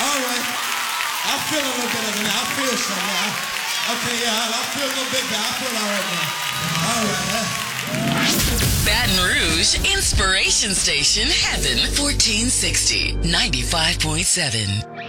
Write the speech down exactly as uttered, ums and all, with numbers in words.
All right. I feel a little better than that. I feel something now. Okay, yeah, I, I feel a little bit better. I feel all right now. All right, huh? Baton Rouge Inspiration Station Heaven fourteen sixty ninety-five point seven.